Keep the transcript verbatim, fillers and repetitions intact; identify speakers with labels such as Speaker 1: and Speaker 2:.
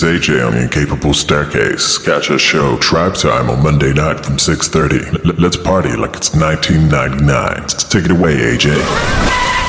Speaker 1: is A J on the Incapable Staircase. Catch our show Tribe Time on Monday night from six thirty. L- let's party like it's nineteen ninety-nine. Take it away, A J.